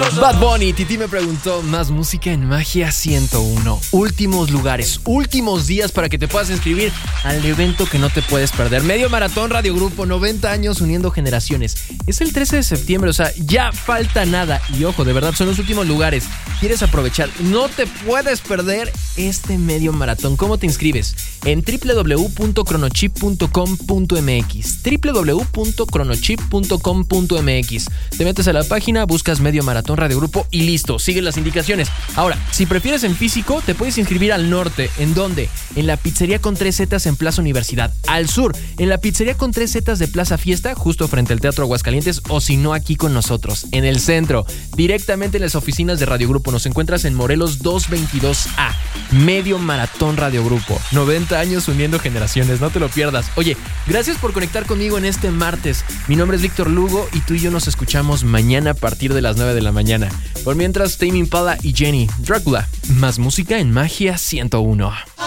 Bad Bunny, Titi me preguntó, más música en Magia 101. Últimos lugares, últimos días para que te puedas inscribir al evento que no te puedes perder. Medio Maratón Radio Grupo, 90 años uniendo generaciones. Es el 13 de septiembre, o sea, ya falta nada. Y ojo, de verdad, son los últimos lugares. ¿Quieres aprovechar? No te puedes perder este medio maratón. ¿Cómo te inscribes? En www.chronochip.com.mx www.chronochip.com.mx. Te metes a la página, buscas Medio Maratón Radio Grupo y listo, sigue las indicaciones. Ahora, si prefieres en físico, te puedes inscribir al norte. ¿En dónde? En la pizzería con 3 Zetas en Plaza Universidad. Al sur, en la pizzería con 3 Zetas de Plaza Fiesta, justo frente al Teatro Aguascalientes, o si no, aquí con nosotros. En el centro, directamente en las oficinas de Radio Grupo. Nos encuentras en Morelos 222A. Medio Maratón Radio Grupo. 90 años uniendo generaciones, no te lo pierdas. Oye, gracias por conectar conmigo en este martes. Mi nombre es Víctor Lugo y tú y yo nos escuchamos mañana a partir de las 9 de la mañana. Por mientras, Tame Impala y Jenny, Drácula. Más música en Magia 101.